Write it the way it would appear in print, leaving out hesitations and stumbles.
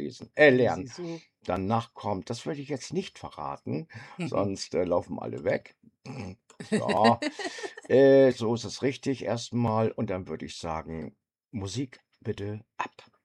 lernen. Sie so Danach kommt das würde ich jetzt nicht verraten, sonst, laufen alle weg. So, so ist es richtig erst mal und dann würde ich sagen: Musik bitte ab.